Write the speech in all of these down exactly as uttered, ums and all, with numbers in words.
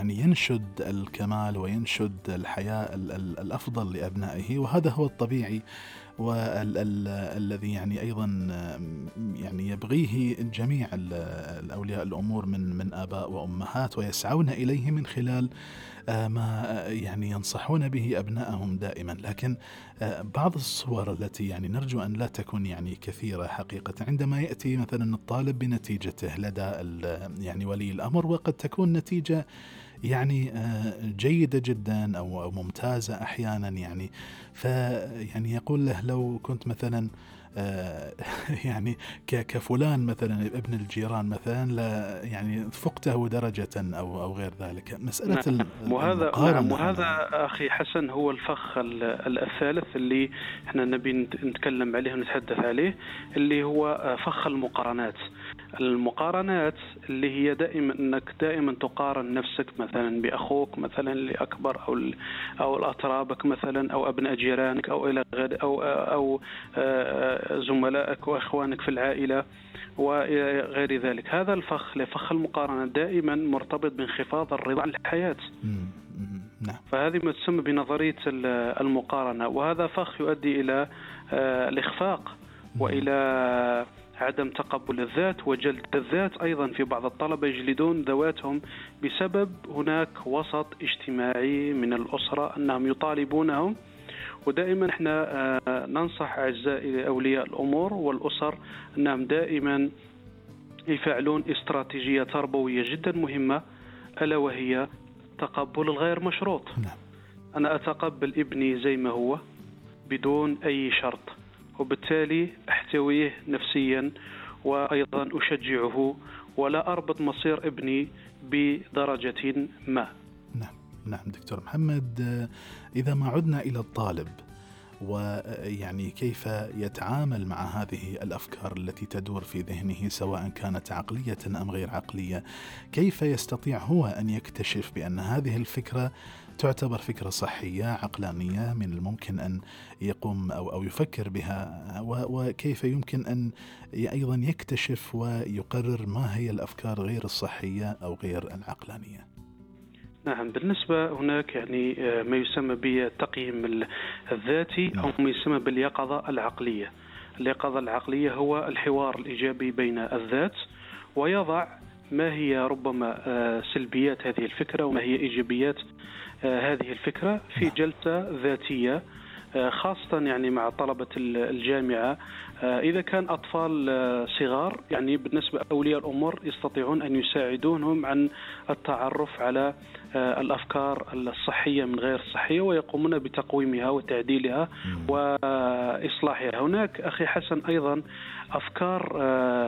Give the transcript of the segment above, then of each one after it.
يعني ينشد الكمال وينشد الحياة الأفضل لأبنائه، وهذا هو الطبيعي والذي يعني أيضا يعني يبغيه جميع الأولياء الأمور من من آباء وأمهات، ويسعون إليه من خلال ما يعني ينصحون به أبنائهم دائما. لكن بعض الصور التي يعني نرجو أن لا تكون يعني كثيرة حقيقة، عندما يأتي مثلا الطالب بنتيجته لدى يعني ولي الأمر، وقد تكون نتيجة يعني جيدة جدا أو ممتازة أحيانا، يعني فيعني يقول له لو كنت مثلا يعني كفلان مثلا ابن الجيران مثلا لا يعني فقته درجة أو أو غير ذلك. مسألة نعم. وهذا نعم وهذا أخي حسن هو الفخ الثالث اللي احنا نبي نتكلم عليه ونتحدث عليه، اللي هو فخ المقارنات. المقارنات اللي هي دائما انك دائما تقارن نفسك مثلا باخوك مثلا اللي اكبر او او الاطرابك مثلا او ابناء جيرانك او الى غير او او زملائك واخوانك في العائله وغير ذلك. هذا الفخ لفخ المقارنات دائما مرتبط بانخفاض الرضا عن الحياه. فهذه ما تسمى بنظريه المقارنه، وهذا فخ يؤدي الى الاخفاق والى عدم تقبل الذات وجلد الذات. أيضا في بعض الطلبة يجلدون ذواتهم بسبب هناك وسط اجتماعي من الأسرة أنهم يطالبونهم. ودائما احنا ننصح أعزائي أولياء الأمور والأسر أنهم دائما يفعلون استراتيجية تربوية جدا مهمة، ألا وهي تقبل الغير مشروط. أنا أتقبل ابني زي ما هو بدون أي شرط، وبالتالي أحتويه نفسيا وأيضا أشجعه، ولا أربط مصير ابني بدرجة ما. نعم نعم دكتور محمد، إذا ما عدنا إلى الطالب ويعني كيف يتعامل مع هذه الأفكار التي تدور في ذهنه سواء كانت عقلية أم غير عقلية، كيف يستطيع هو أن يكتشف بأن هذه الفكرة تعتبر فكرة صحية عقلانية من الممكن أن يقوم أو أو يفكر بها، وكيف يمكن أن أيضا يكتشف ويقرر ما هي الأفكار غير الصحية أو غير العقلانية؟ نعم، بالنسبة هناك يعني ما يسمى بالتقييم الذاتي أو ما يسمى باليقظة العقلية. اليقظة العقلية هو الحوار الإيجابي بين الذات، ويضع ما هي ربما سلبيات هذه الفكرة وما هي إيجابيات هذه الفكرة في جلسة ذاتية، خاصة يعني مع طلبة الجامعة. إذا كان أطفال صغار يعني بالنسبة أولياء الأمور يستطيعون أن يساعدونهم عن التعرف على الأفكار الصحية من غير الصحية، ويقومون بتقويمها وتعديلها وإصلاحها. هناك أخي حسن أيضا أفكار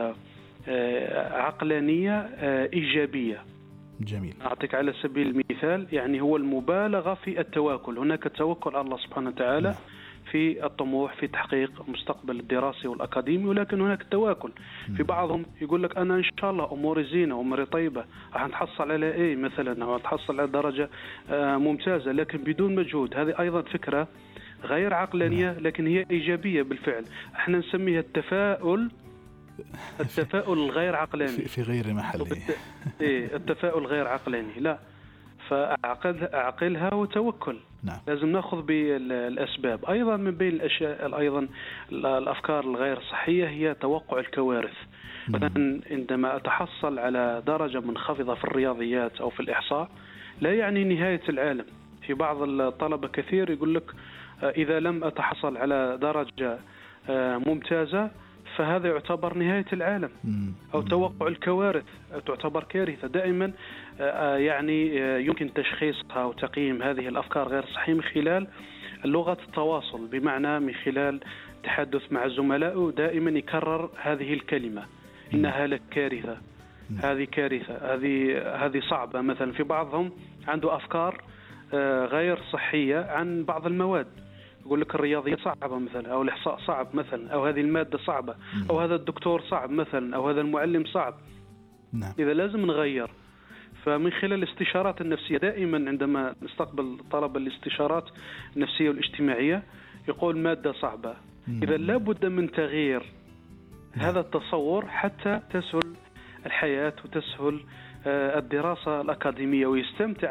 عقلانية إيجابية. جميل. أعطيك على سبيل المثال يعني هو المبالغة في التواكل. هناك التوكل على الله سبحانه وتعالى في الطموح في تحقيق المستقبل الدراسي والأكاديمي، ولكن هناك التواكل. في بعضهم يقول لك أنا إن شاء الله أموري زينة أموري طيبة، راح نتحصل على إيه مثلا أو نتحصل على درجة ممتازة لكن بدون مجهود. هذه أيضا فكرة غير عقلانية لكن هي إيجابية بالفعل. احنا نسميها التفاؤل التفاؤل الغير عقلاني في غير محله. إيه التفاؤل غير عقلاني لا، فأعقلها وتوكل. نعم. لازم نأخذ بالأسباب. أيضا من بين الأشياء أيضا الأفكار الغير صحية هي توقع الكوارث. مثلا عندما أتحصل على درجة منخفضة في الرياضيات أو في الإحصاء لا يعني نهاية العالم. في بعض الطلبة كثير يقول لك إذا لم أتحصل على درجة ممتازة فهذا يعتبر نهاية العالم، أو توقع الكوارث تعتبر كارثة. دائما يعني يمكن تشخيصها وتقييم هذه الأفكار غير صحية من خلال لغة التواصل، بمعنى من خلال تحدث مع زملائه دائما يكرر هذه الكلمة، إنها لك كارثة، هذه كارثة، هذه هذه صعبة. مثلا في بعضهم عنده أفكار غير صحية عن بعض المواد، يقول لك الرياضيات صعبة مثلا، أو الإحصاء صعب مثلا، أو هذه المادة صعبة، أو هذا الدكتور صعب مثلا، أو هذا المعلم صعب. نعم. إذا لازم نغير. فمن خلال الاستشارات النفسية دائما عندما نستقبل طلب الاستشارات النفسية والاجتماعية يقول مادة صعبة. إذا لابد من تغيير هذا التصور حتى تسهل الحياة وتسهل الدراسة الأكاديمية ويستمتع